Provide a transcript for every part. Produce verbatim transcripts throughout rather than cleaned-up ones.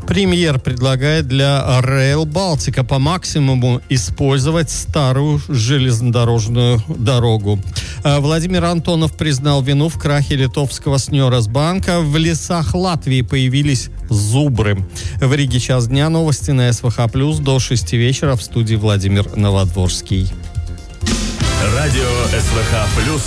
Премьер предлагает для Rail Baltica по максимуму использовать старую железнодорожную дорогу. Владимир Антонов признал вину в крахе литовского Снерасбанка. В лесах Латвии появились зубры. В Риге час дня. Новости на СВХ плюс до шести вечера. В студии Владимир Новодворский. Радио СВХ плюс.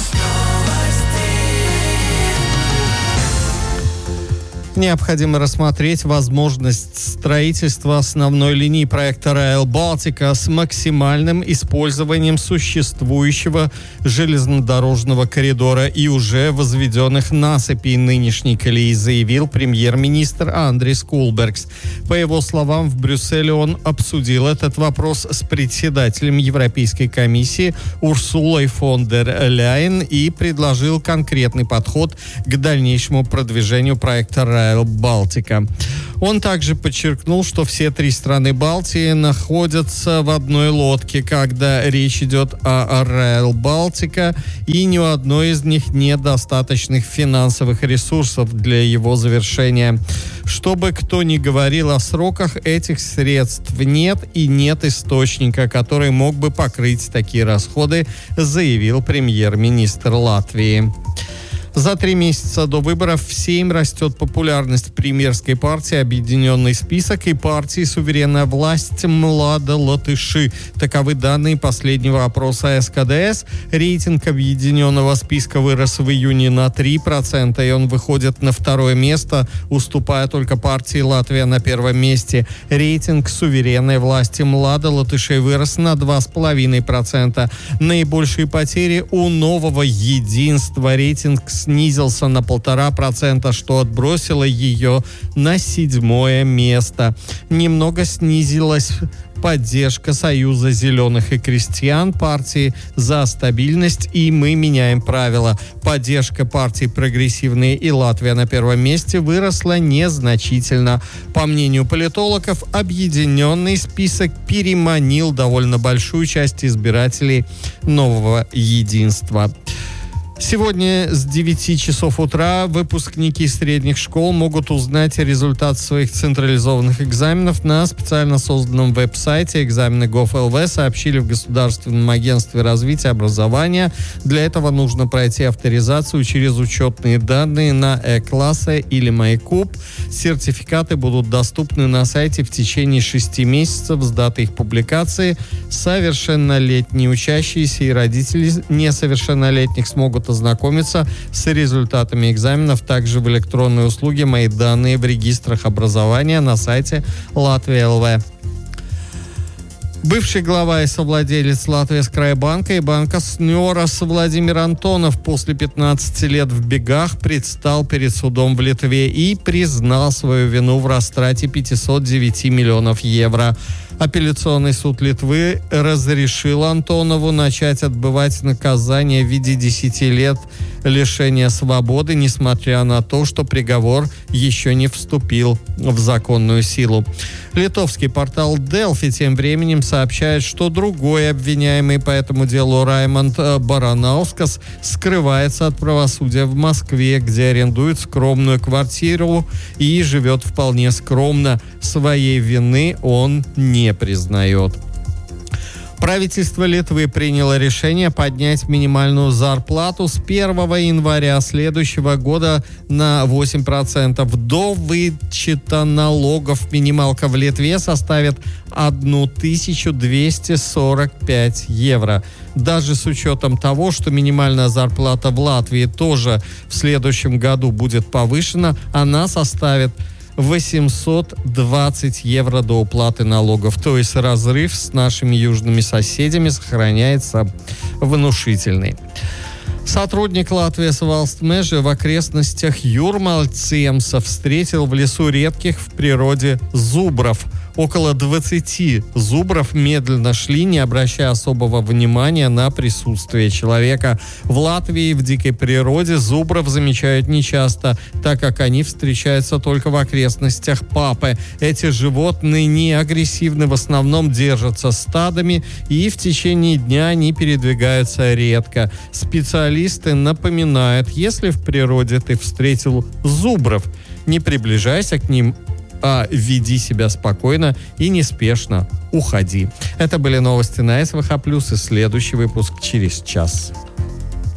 Необходимо рассмотреть возможность строительства основной линии проекта Rail Baltica с максимальным использованием существующего железнодорожного коридора и уже возведенных насыпей нынешней колеи, заявил премьер-министр Андрис Кулбергс. По его словам, в Брюсселе он обсудил этот вопрос с председателем Европейской комиссии Урсулой фон дер Ляйен и предложил конкретный подход к дальнейшему продвижению проекта Rail Балтика. Он также подчеркнул, что все три страны Балтии находятся в одной лодке, когда речь идет о Rail Baltica, и ни у одной из них нет достаточных финансовых ресурсов для его завершения. Что бы кто ни говорил о сроках, этих средств нет и нет источника, который мог бы покрыть такие расходы, заявил премьер-министр Латвии. За три месяца до выборов в Сейм растет популярность премьерской партии «Объединенный список» и партии «Суверенная власть Млада Латыши». Таковы данные последнего опроса СКДС. Рейтинг «Объединенного списка» вырос в июне на три процента, и он выходит на второе место, уступая только партии «Латвия» на первом месте. Рейтинг «Суверенной власти Млада Латыши» вырос на два с половиной процента. Наибольшие потери у «Нового единства». Рейтинг снизился на полтора процента, что отбросило ее на седьмое место. Немного снизилась поддержка Союза зеленых и крестьян, партии «За стабильность» и «Мы меняем правила». Поддержка партий «Прогрессивные» и «Латвия» на первом месте выросла незначительно. По мнению политологов, объединенный список переманил довольно большую часть избирателей «Нового единства». Сегодня с девяти часов утра выпускники средних школ могут узнать результат своих централизованных экзаменов на специально созданном веб-сайте экзамены точка гов точка эл ви, сообщили в Государственном агентстве развития образования. Для этого нужно пройти авторизацию через учетные данные на Э-классы или Майкуб. Сертификаты будут доступны на сайте в течение шести месяцев с даты их публикации. Совершеннолетние учащиеся и родители несовершеннолетних смогут ознакомиться с результатами экзаменов также в электронной услуге «Мои данные» в регистрах образования на сайте Латвия точка эл ви. Бывший глава и совладелец Латвийскрайбанка и банка Снерас Владимир Антонов после пятнадцати лет в бегах предстал перед судом в Литве и признал свою вину в растрате пятисот девяти миллионов евро. Апелляционный суд Литвы разрешил Антонову начать отбывать наказание в виде десяти лет лишения свободы, несмотря на то, что приговор еще не вступил в законную силу. Литовский портал Delfi тем временем сообщает, что другой обвиняемый по этому делу Раймонд Баранаускас скрывается от правосудия в Москве, где арендует скромную квартиру и живет вполне скромно. Своей вины он не признает. Правительство Литвы приняло решение поднять минимальную зарплату с первого января следующего года на восемь процентов. До вычета налогов минималка в Литве составит тысячу двести сорок пять евро. Даже с учетом того, что минимальная зарплата в Латвии тоже в следующем году будет повышена, она составит восемьсот двадцать евро до уплаты налогов. То есть разрыв с нашими южными соседями сохраняется внушительный. Сотрудник Латвijas valsts meža в окрестностях Юрмальцемса встретил в лесу редких в природе зубров. Около двадцати зубров медленно шли, не обращая особого внимания на присутствие человека. В Латвии в дикой природе зубров замечают нечасто, так как они встречаются только в окрестностях Папы. Эти животные не агрессивны, в основном держатся стадами, и в течение дня они передвигаются редко. Специалисты напоминают, если в природе ты встретил зубров, не приближайся к ним а веди себя спокойно и неспешно уходи. Это были новости на СВХ+, и следующий выпуск через час.